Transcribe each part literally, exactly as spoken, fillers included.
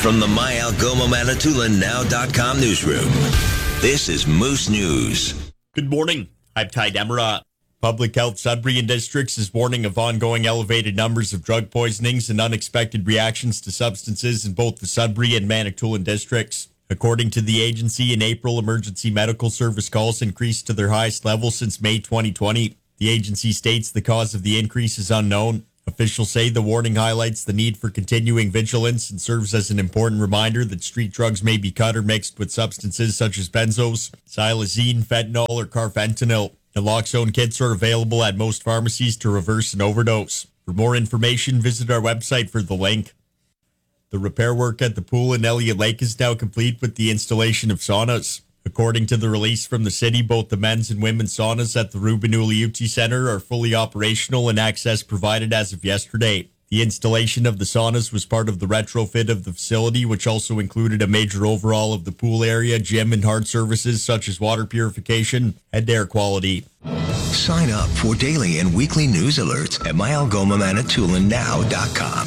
From the My Algoma Manitoulin Now dot com newsroom, this is Moose News. Good morning. I'm Ty Demera. Public Health Sudbury and Districts is warning of ongoing elevated numbers of drug poisonings and unexpected reactions to substances in both the Sudbury and Manitoulin districts. According to the agency, in April, emergency medical service calls increased to their highest level since May twenty twenty. The agency states the cause of the increase is unknown. Officials say the warning highlights the need for continuing vigilance and serves as an important reminder that street drugs may be cut or mixed with substances such as benzos, xylazine, fentanyl, or carfentanil. Naloxone kits are available at most pharmacies to reverse an overdose. For more information, visit our website for the link. The repair work at the pool in Elliott Lake is now complete with the installation of saunas. According to the release from the city, both the men's and women's saunas at the Ruben Uliuti Center are fully operational and access provided as of yesterday. The installation of the saunas was part of the retrofit of the facility, which also included a major overhaul of the pool area, gym, and hard services such as water purification and air quality. Sign up for daily and weekly news alerts at My Algoma Manitoulin Now dot com.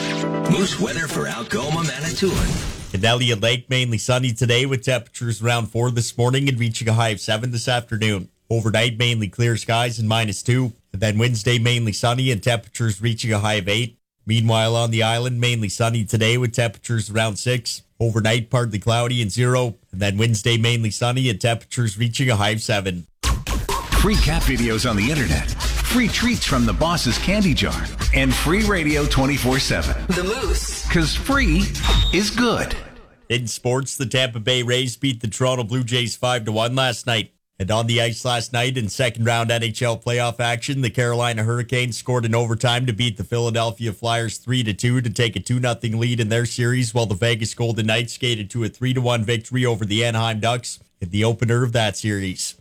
Moose weather for Algoma Manitoulin. In Elliott Lake, mainly sunny today with temperatures around four this morning and reaching a high of seven this afternoon. Overnight, mainly clear skies and minus two. And then Wednesday, mainly sunny and temperatures reaching a high of eight. Meanwhile, on the island, mainly sunny today with temperatures around six. Overnight, partly cloudy and zero. And then Wednesday, mainly sunny and temperatures reaching a high of seven. Free cat videos on the internet, free treats from the boss's candy jar, and free radio twenty-four seven. The Moose. Because free is good. In sports, the Tampa Bay Rays beat the Toronto Blue Jays five to one last night. And on the ice last night in second round N H L playoff action, the Carolina Hurricanes scored in overtime to beat the Philadelphia Flyers three to two to take a two nothing lead in their series, while the Vegas Golden Knights skated to a three to one victory over the Anaheim Ducks in the opener of that series.